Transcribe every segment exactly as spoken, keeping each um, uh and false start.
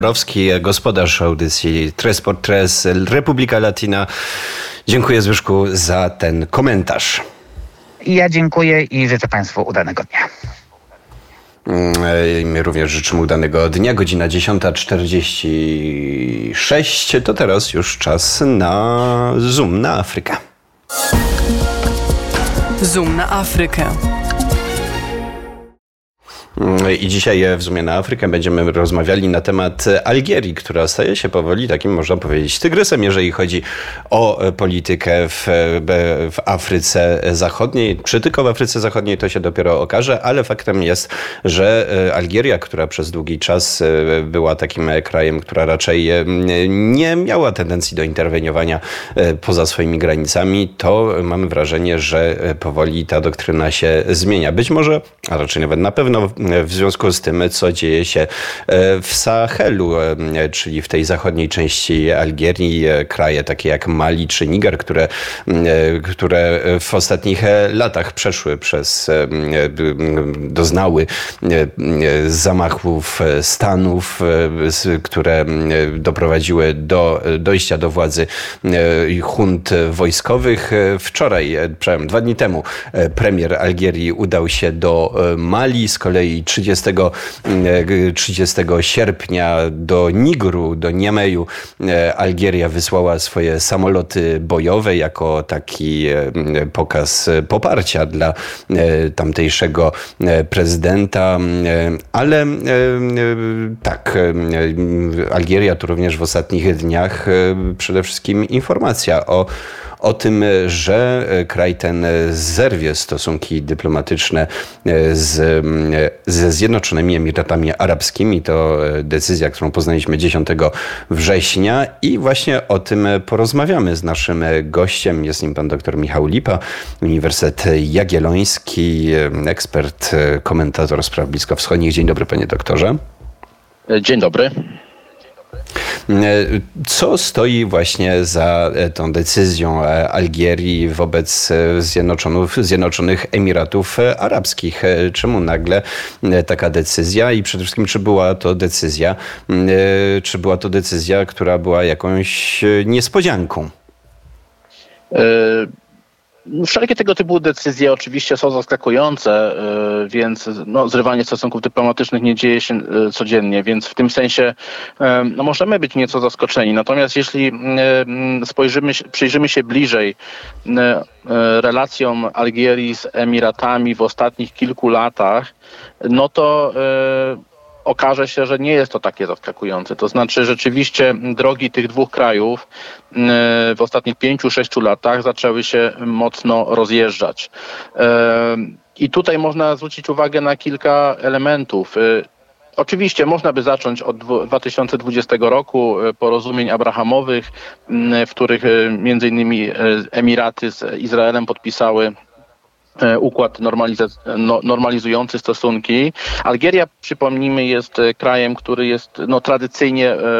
Borowski, gospodarz audycji Tres por Tres, Republika Latina. Dziękuję, Zbyszku, za ten komentarz. Ja dziękuję i życzę Państwu udanego dnia. My również życzymy udanego dnia. Godzina dziesiąta czterdzieści sześć. To teraz już czas na Zoom na Afrykę. Zoom na Afrykę. I dzisiaj w Zoomie na Afrykę będziemy rozmawiali na temat Algierii, która staje się powoli takim, można powiedzieć, tygrysem, jeżeli chodzi o politykę w, w Afryce Zachodniej. Czy tylko w Afryce Zachodniej, to się dopiero okaże, ale faktem jest, że Algieria, która przez długi czas była takim krajem, która raczej nie miała tendencji do interweniowania poza swoimi granicami, to mamy wrażenie, że powoli ta doktryna się zmienia. Być może, a raczej nawet na pewno, w związku z tym, co dzieje się w Sahelu, czyli w tej zachodniej części Algierii, kraje takie jak Mali czy Niger, które, które w ostatnich latach przeszły przez, doznały zamachów stanów, które doprowadziły do dojścia do władzy junt wojskowych. Wczoraj, przepraszam, dwa dni temu premier Algierii udał się do Mali, z kolei trzydziestego, trzydziestego sierpnia do Nigru, do Niameju Algieria wysłała swoje samoloty bojowe jako taki pokaz poparcia dla tamtejszego prezydenta, ale tak, Algieria tu również w ostatnich dniach przede wszystkim informacja o o tym, że kraj ten zerwie stosunki dyplomatyczne z, ze Zjednoczonymi Emiratami Arabskimi. To decyzja, którą poznaliśmy dziesiątego września i właśnie o tym porozmawiamy z naszym gościem. Jest nim pan dr Michał Lipa, Uniwersytet Jagielloński, ekspert, komentator spraw bliskowschodnich. Dzień dobry, panie doktorze. Dzień dobry. Co stoi właśnie za tą decyzją Algierii wobec Zjednoczonych, Zjednoczonych Emiratów Arabskich? Czemu nagle taka decyzja i przede wszystkim, czy była to decyzja, czy była to decyzja, która była jakąś niespodzianką? Y- Wszelkie tego typu decyzje oczywiście są zaskakujące, więc no, zrywanie stosunków dyplomatycznych nie dzieje się codziennie, więc w tym sensie no, możemy być nieco zaskoczeni. Natomiast jeśli spojrzymy, przyjrzymy się bliżej relacjom Algierii z Emiratami w ostatnich kilku latach, no to okaże się, że nie jest to takie zaskakujące. To znaczy rzeczywiście drogi tych dwóch krajów w ostatnich pięciu, sześciu latach zaczęły się mocno rozjeżdżać. I tutaj można zwrócić uwagę na kilka elementów. Oczywiście można by zacząć od dwa tysiące dwudziestego roku porozumień abrahamowych, w których między innymi Emiraty z Izraelem podpisały układ normaliza- no, normalizujący stosunki. Algieria, przypomnijmy, jest krajem, który jest no, tradycyjnie e,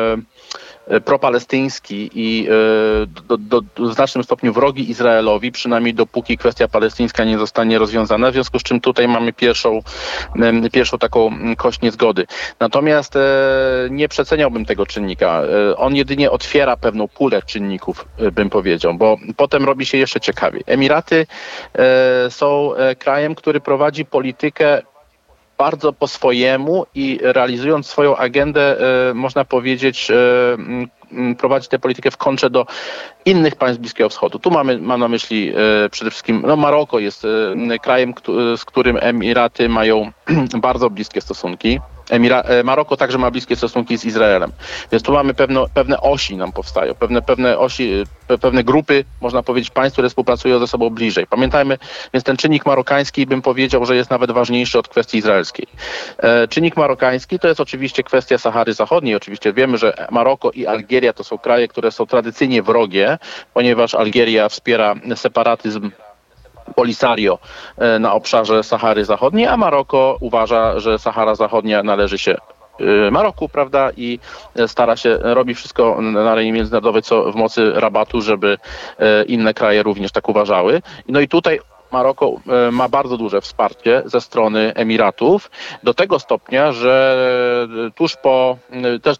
propalestyński i e, do, do, do, w znacznym stopniu wrogi Izraelowi, przynajmniej dopóki kwestia palestyńska nie zostanie rozwiązana, w związku z czym tutaj mamy pierwszą, e, pierwszą taką kość niezgody. Natomiast e, nie przeceniałbym tego czynnika. E, on jedynie otwiera pewną pulę czynników, e, bym powiedział, bo potem robi się jeszcze ciekawiej. Emiraty e, są e, krajem, który prowadzi politykę bardzo po swojemu i realizując swoją agendę, e, można powiedzieć, e, m, prowadzi tę politykę w kontrze do innych państw Bliskiego Wschodu. Tu mamy, mam na myśli e, przede wszystkim, no Maroko jest e, krajem, k- z którym Emiraty mają bardzo bliskie stosunki. Emira- Maroko także ma bliskie stosunki z Izraelem. Więc tu mamy pewne, pewne osi nam powstają, pewne, pewne osi, pe- pewne grupy, można powiedzieć, państw, które współpracują ze sobą bliżej. Pamiętajmy, więc ten czynnik marokański, bym powiedział, że jest nawet ważniejszy od kwestii izraelskiej. E, czynnik marokański to jest oczywiście kwestia Sahary Zachodniej. Oczywiście wiemy, że Maroko i Algieria to są kraje, które są tradycyjnie wrogie, ponieważ Algieria wspiera separatyzm Polisario na obszarze Sahary Zachodniej, a Maroko uważa, że Sahara Zachodnia należy się Maroku, prawda, i stara się, robi wszystko na arenie międzynarodowej, co w mocy Rabatu, żeby inne kraje również tak uważały. No i tutaj Maroko ma bardzo duże wsparcie ze strony Emiratów, do tego stopnia, że tuż po, też